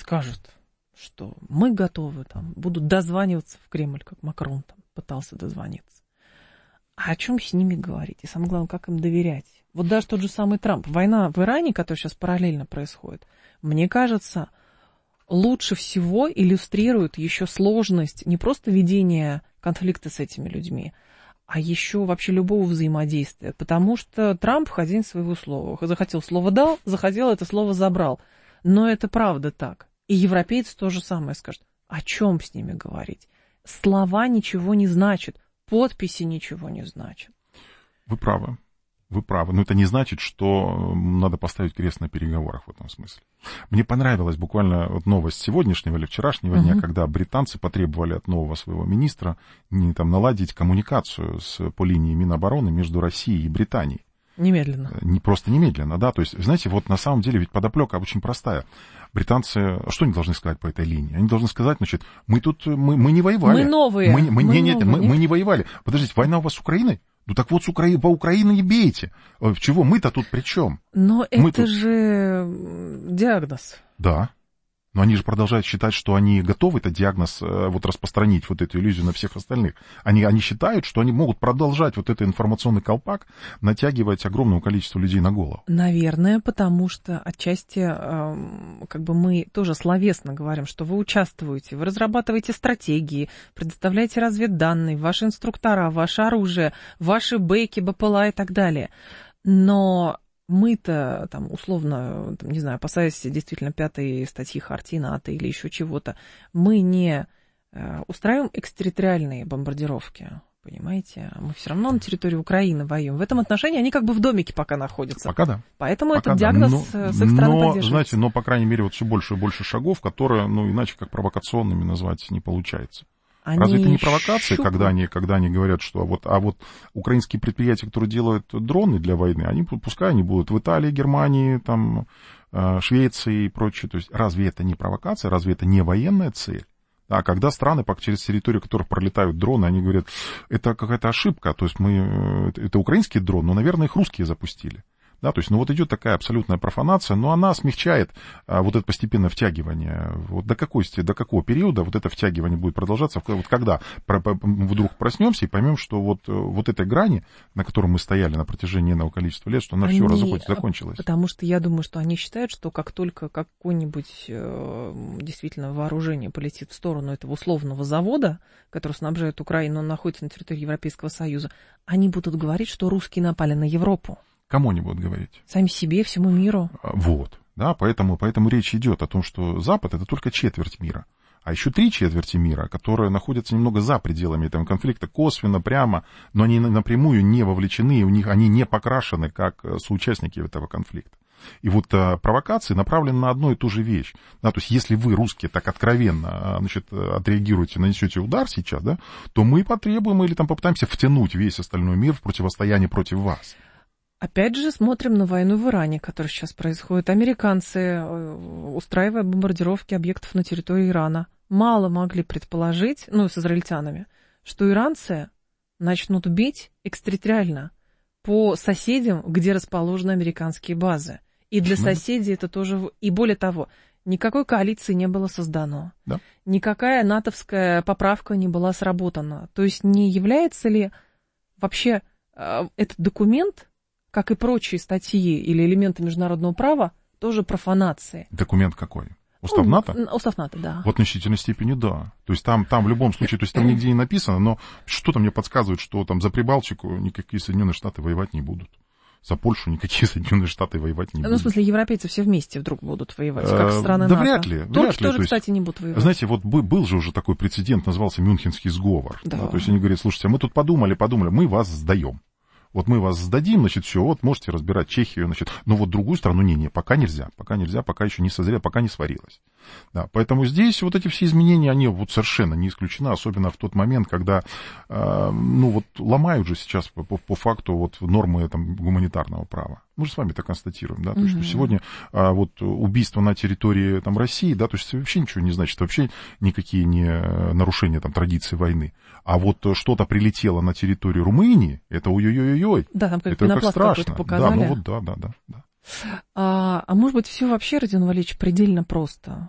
скажут, что мы готовы, там, будут дозваниваться в Кремль, как Макрон там пытался дозвониться. А о чем с ними говорить? И самое главное, как им доверять? Вот даже тот же самый Трамп. Война в Иране, которая сейчас параллельно происходит, мне кажется, лучше всего иллюстрирует еще сложность не просто ведения конфликта с этими людьми, а еще вообще любого взаимодействия. Потому что Трамп хозяин своего слова. Захотел слово дал, захотел это слово забрал. Но это правда так. И европейцы то же самое скажут. О чем с ними говорить? Слова ничего не значат, подписи ничего не значат. Вы правы. Вы правы. Но это не значит, что надо поставить крест на переговорах в этом смысле. Мне понравилась буквально вот новость сегодняшнего или вчерашнего дня, когда британцы потребовали от нового своего министра наладить коммуникацию по линии Минобороны между Россией и Британией. Немедленно. Не просто немедленно, да. То есть, знаете, вот на самом деле ведь подоплека очень простая. Британцы, что они должны сказать по этой линии? Они должны сказать, значит, мы не воевали. Мы новые. Мы не воевали. Подождите, война у вас с Украиной? Ну так вот по Украине не бейте. Чего мы-то тут при чем? Но это же диагноз. Да. Но они же продолжают считать, что они готовы этот диагноз вот распространить, вот эту иллюзию на всех остальных. Они считают, что они могут продолжать вот этот информационный колпак натягивать огромное количество людей на голову. Наверное, потому что отчасти как бы мы тоже словесно говорим, что вы участвуете, вы разрабатываете стратегии, предоставляете разведданные, ваши инструктора, ваше оружие, ваши бэки, БПЛА и так далее. Но мы-то, там, условно, там, не знаю, опасаясь действительно 5-й статьи Хартии НАТО или еще чего-то, мы не устраиваем экстерриториальные бомбардировки, понимаете? Мы все равно на территории Украины воюем. В этом отношении они как бы в домике пока находятся. Пока да. Поэтому этот диагноз с их стороны поддерживается. Знаете, но, по крайней мере, вот все больше и больше шагов, которые, иначе как провокационными назвать не получается. Разве это не провокация, когда они говорят, что вот украинские предприятия, которые делают дроны для войны, пускай они будут в Италии, Германии, там, Швеции и прочее. То есть разве это не провокация, разве это не военная цель? А когда страны, через территорию которых пролетают дроны, они говорят, это какая-то ошибка, то есть это украинский дрон, но, наверное, их русские запустили. Да, то есть, вот идет такая абсолютная профанация, но она смягчает вот это постепенное втягивание. Вот до какого периода вот это втягивание будет продолжаться? Вот когда вдруг проснемся и поймем, что вот этой грани, на которой мы стояли на протяжении иного количества лет, что она все закончилась. Потому что я думаю, что они считают, что как только какое-нибудь действительно вооружение полетит в сторону этого условного завода, который снабжает Украину, он находится на территории Европейского Союза, они будут говорить, что русские напали на Европу. Кому они будут говорить? Сами себе, всему миру. Вот, да, поэтому речь идет о том, что Запад — это только четверть мира. А еще 3/4 мира, которые находятся немного за пределами этого конфликта, косвенно, прямо, но они напрямую не вовлечены, они не покрашены как соучастники этого конфликта. И вот провокации направлены на одну и ту же вещь. Да, то есть если вы, русские, так откровенно отреагируете, нанесете удар сейчас, да, то мы потребуем или попытаемся втянуть весь остальной мир в противостояние против вас. Опять же, смотрим на войну в Иране, которая сейчас происходит. Американцы, устраивая бомбардировки объектов на территории Ирана, мало могли предположить, с израильтянами, что иранцы начнут бить экстерриториально по соседям, где расположены американские базы. И для соседей это тоже... И более того, никакой коалиции не было создано. Да. Никакая натовская поправка не была сработана. То есть не является ли вообще этот документ, как и прочие статьи или элементы международного права, тоже профанации? Документ какой? Устав НАТО? Устав НАТО, да. В относительной степени, да. То есть там в любом случае, то есть там нигде не написано, но что-то мне подсказывает, что там за Прибалтику никакие Соединенные Штаты воевать не будут. За Польшу никакие Соединенные Штаты воевать не будут. В смысле, европейцы все вместе вдруг будут воевать, как страны НАТО. Да вряд ли. Турки тоже, кстати, не будут воевать. Знаете, вот был же уже такой прецедент, назывался Мюнхенский сговор. Да. Да, то есть они говорят, слушайте, а мы тут подумали, мы вас сдаем. Вот мы вас сдадим, вот можете разбирать Чехию, но вот другую страну пока нельзя, пока еще не созрело, пока не сварилось. Да, поэтому здесь вот эти все изменения, они совершенно не исключены, особенно в тот момент, когда, ломают же сейчас по факту нормы гуманитарного права. Мы же с вами это констатируем, да, то есть, что сегодня убийство на территории России, да, то есть вообще ничего не значит, вообще никакие не нарушения традиции войны. А что-то прилетело на территорию Румынии, это ой-ой-ой-ой. Да, там как пенопласт какой-то показали. Да. А может быть, все вообще, Родион Валерьевич, предельно просто?